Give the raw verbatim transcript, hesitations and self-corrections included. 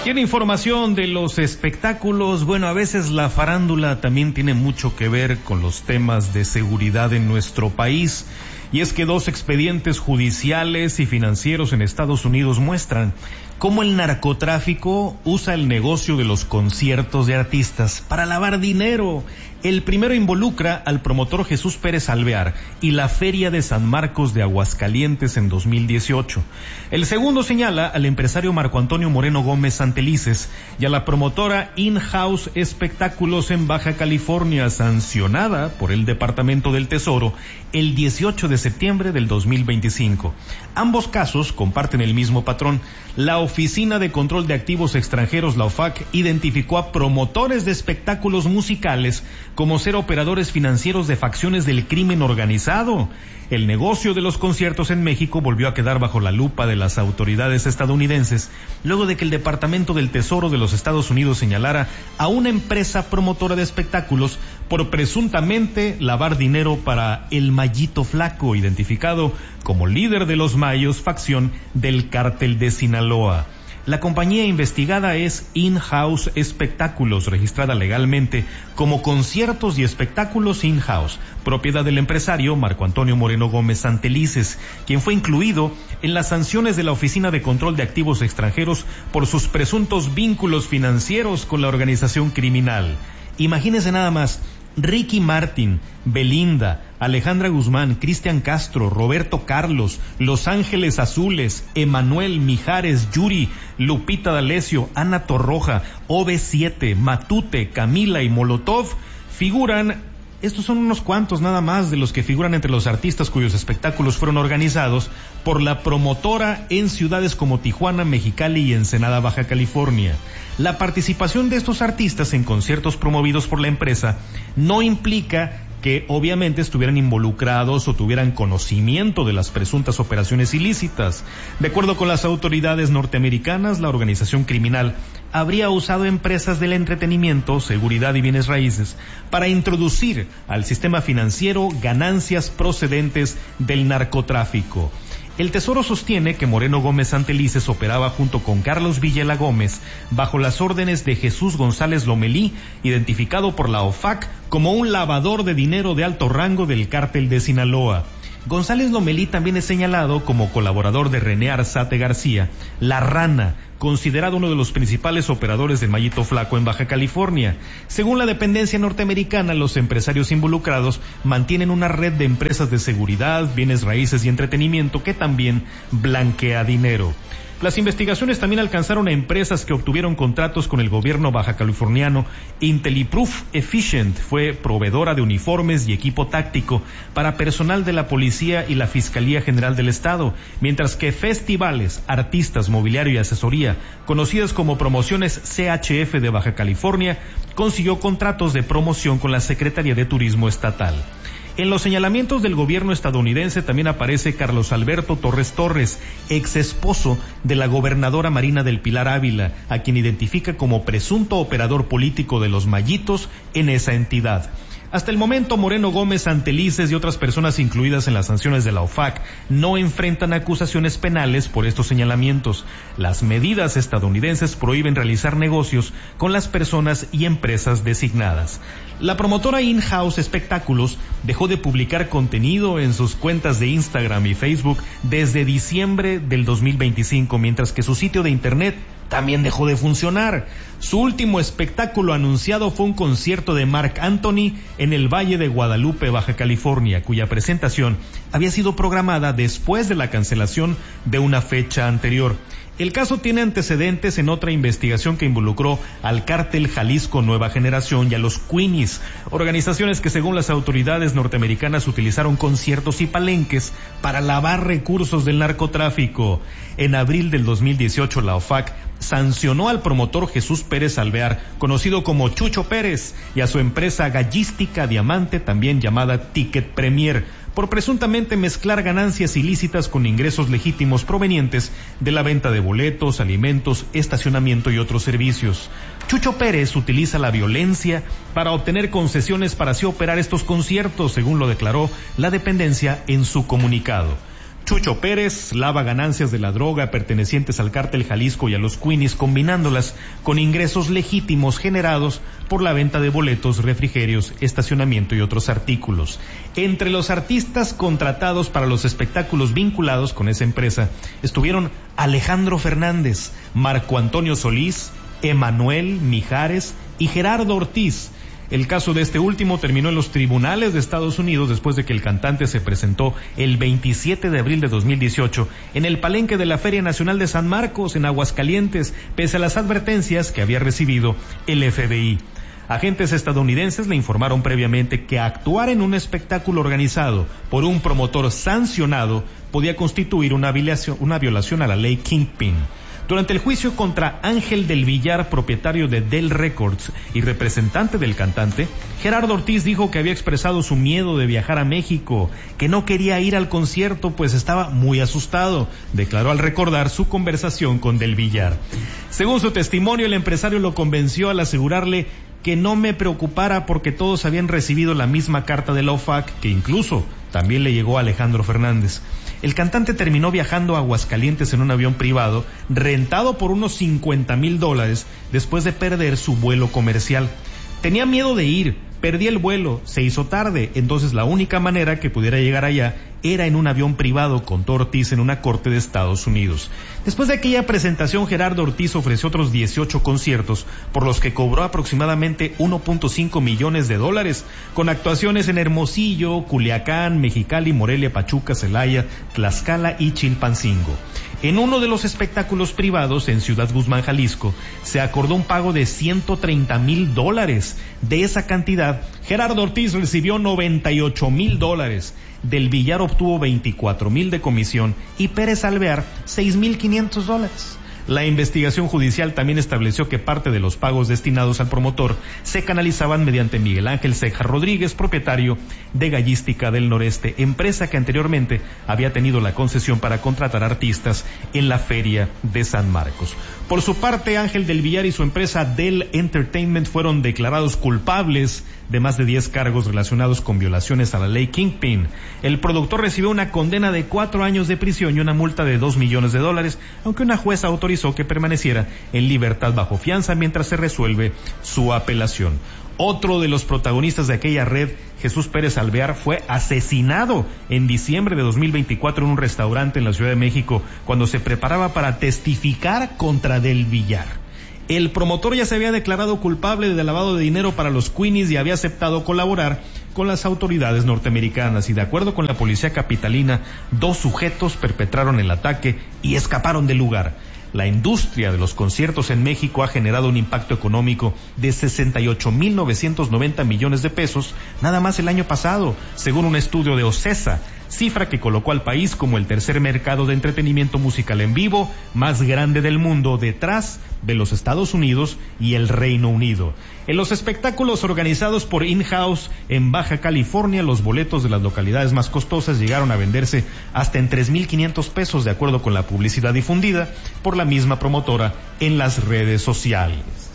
Y en información de los espectáculos, bueno, a veces la farándula también tiene mucho que ver con los temas de seguridad en nuestro país. Y es que dos expedientes judiciales y financieros en Estados Unidos muestran cómo el narcotráfico usa el negocio de los conciertos de artistas para lavar dinero. El primero involucra al promotor Jesús Pérez Alvear y la Feria de San Marcos de Aguascalientes en dos mil dieciocho. El segundo señala al empresario Marco Antonio Moreno Gómez Santelices y a la promotora In-House Espectáculos en Baja California, sancionada por el Departamento del Tesoro el dieciocho de septiembre del dos mil veinticinco. Ambos casos comparten el mismo patrón. La Oficina de Control de Activos Extranjeros, la O F A C, identificó a promotores de espectáculos musicales como ser operadores financieros de facciones del crimen organizado. El negocio de los conciertos en México volvió a quedar bajo la lupa de las autoridades estadounidenses, luego de que el Departamento del Tesoro de los Estados Unidos señalara a una empresa promotora de espectáculos por presuntamente lavar dinero para el Mayito Flaco, identificado como líder de los Mayos, facción del Cártel de Sinaloa. La compañía investigada es In-House Espectáculos, registrada legalmente como Conciertos y Espectáculos In-House, propiedad del empresario Marco Antonio Moreno Gómez Santelices, quien fue incluido en las sanciones de la Oficina de Control de Activos Extranjeros por sus presuntos vínculos financieros con la organización criminal. Imagínense nada más, Ricky Martin, Belinda, Alejandra Guzmán, Cristian Castro, Roberto Carlos, Los Ángeles Azules, Emanuel, Mijares, Yuri, Lupita D'Alessio, Ana Torroja, O V siete, Matute, Camila y Molotov figuran. Estos son unos cuantos nada más de los que figuran entre los artistas cuyos espectáculos fueron organizados por la promotora en ciudades como Tijuana, Mexicali y Ensenada, Baja California. La participación de estos artistas en conciertos promovidos por la empresa no implica que obviamente estuvieran involucrados o tuvieran conocimiento de las presuntas operaciones ilícitas. De acuerdo con las autoridades norteamericanas, la organización criminal habría usado empresas del entretenimiento, seguridad y bienes raíces para introducir al sistema financiero ganancias procedentes del narcotráfico. El Tesoro sostiene que Moreno Gómez Santelices operaba junto con Carlos Villela Gómez bajo las órdenes de Jesús González Lomelí, identificado por la O F A C como un lavador de dinero de alto rango del Cártel de Sinaloa. González Lomelí también es señalado como colaborador de René Arzate García, La Rana, considerado uno de los principales operadores del Mayito Flaco en Baja California. Según la dependencia norteamericana, los empresarios involucrados mantienen una red de empresas de seguridad, bienes raíces y entretenimiento que también blanquea dinero. Las investigaciones también alcanzaron a empresas que obtuvieron contratos con el gobierno baja californiano. IntelliProof Efficient fue proveedora de uniformes y equipo táctico para personal de la Policía y la Fiscalía General del Estado, mientras que Festivales, Artistas, Mobiliario y Asesoría, conocidas como Promociones C H F de Baja California, consiguió contratos de promoción con la Secretaría de Turismo Estatal. En los señalamientos del gobierno estadounidense también aparece Carlos Alberto Torres Torres, ex esposo de la gobernadora Marina del Pilar Ávila, a quien identifica como presunto operador político de los Mayitos en esa entidad. Hasta el momento, Moreno Gómez Santelices y otras personas incluidas en las sanciones de la O F A C no enfrentan acusaciones penales por estos señalamientos. Las medidas estadounidenses prohíben realizar negocios con las personas y empresas designadas. La promotora In-House Espectáculos dejó de publicar contenido en sus cuentas de Instagram y Facebook desde diciembre del dos mil veinticinco, mientras que su sitio de internet también dejó de funcionar. Su último espectáculo anunciado fue un concierto de Marc Anthony en el Valle de Guadalupe, Baja California, cuya presentación había sido programada después de la cancelación de una fecha anterior. El caso tiene antecedentes en otra investigación que involucró al Cártel Jalisco Nueva Generación y a los Queenies, organizaciones que según las autoridades norteamericanas utilizaron conciertos y palenques para lavar recursos del narcotráfico. En abril del dos mil dieciocho, la O F A C sancionó al promotor Jesús Pérez Alvear, conocido como Chucho Pérez, y a su empresa gallística Diamante, también llamada Ticket Premier, por presuntamente mezclar ganancias ilícitas con ingresos legítimos provenientes de la venta de boletos, alimentos, estacionamiento y otros servicios. Chucho Pérez utiliza la violencia para obtener concesiones para así operar estos conciertos, según lo declaró la dependencia en su comunicado. Chucho Pérez lava ganancias de la droga pertenecientes al cártel Jalisco y a los Queenies, combinándolas con ingresos legítimos generados por la venta de boletos, refrigerios, estacionamiento y otros artículos. Entre los artistas contratados para los espectáculos vinculados con esa empresa estuvieron Alejandro Fernández, Marco Antonio Solís, Emanuel Mijares y Gerardo Ortiz. El caso de este último terminó en los tribunales de Estados Unidos después de que el cantante se presentó el veintisiete de abril de dos mil dieciocho en el palenque de la Feria Nacional de San Marcos, en Aguascalientes, pese a las advertencias que había recibido el F B I. Agentes estadounidenses le informaron previamente que actuar en un espectáculo organizado por un promotor sancionado podía constituir una violación, una violación a la ley Kingpin. Durante el juicio contra Ángel del Villar, propietario de Del Records y representante del cantante, Gerardo Ortiz dijo que había expresado su miedo de viajar a México, que no quería ir al concierto pues estaba muy asustado, declaró al recordar su conversación con Del Villar. Según su testimonio, el empresario lo convenció al asegurarle que no me preocupara porque todos habían recibido la misma carta de la O F A C, que incluso también le llegó a Alejandro Fernández. El cantante terminó viajando a Aguascalientes en un avión privado, rentado por unos cincuenta mil dólares, después de perder su vuelo comercial. Tenía miedo de ir, perdí el vuelo, se hizo tarde, entonces la única manera que pudiera llegar allá era en un avión privado, contó Ortiz en una corte de Estados Unidos. Después de aquella presentación, Gerardo Ortiz ofreció otros dieciocho conciertos, por los que cobró aproximadamente uno punto cinco millones de dólares, con actuaciones en Hermosillo, Culiacán, Mexicali, Morelia, Pachuca, Celaya, Tlaxcala y Chilpancingo. En uno de los espectáculos privados en Ciudad Guzmán, Jalisco, se acordó un pago de ciento treinta mil dólares. De esa cantidad, Gerardo Ortiz recibió noventa y ocho mil dólares. Del Villar obtuvo veinticuatro mil de comisión y Pérez Alvear seis mil quinientos dólares. La investigación judicial también estableció que parte de los pagos destinados al promotor se canalizaban mediante Miguel Ángel Ceja Rodríguez, propietario de Gallística del Noreste, empresa que anteriormente había tenido la concesión para contratar artistas en la Feria de San Marcos. Por su parte, Ángel del Villar y su empresa Del Entertainment fueron declarados culpables de más de diez cargos relacionados con violaciones a la ley Kingpin. El productor recibió una condena de cuatro años de prisión y una multa de dos millones de dólares, aunque una jueza autorizó que permaneciera en libertad bajo fianza mientras se resuelve su apelación. Otro de los protagonistas de aquella red, Jesús Pérez Alvear, fue asesinado en diciembre de dos mil veinticuatro en un restaurante en la Ciudad de México cuando se preparaba para testificar contra Del Villar. El promotor ya se había declarado culpable de lavado de dinero para los Queenies y había aceptado colaborar con las autoridades norteamericanas, y de acuerdo con la policía capitalina, dos sujetos perpetraron el ataque y escaparon del lugar. La industria de los conciertos en México ha generado un impacto económico de sesenta y ocho mil novecientos noventa millones de pesos nada más el año pasado, según un estudio de OCESA, cifra que colocó al país como el tercer mercado de entretenimiento musical en vivo más grande del mundo, detrás de los Estados Unidos y el Reino Unido. En los espectáculos organizados por In-House en Baja California, los boletos de las localidades más costosas llegaron a venderse hasta en tres mil quinientos pesos, de acuerdo con la publicidad difundida por la misma promotora en las redes sociales.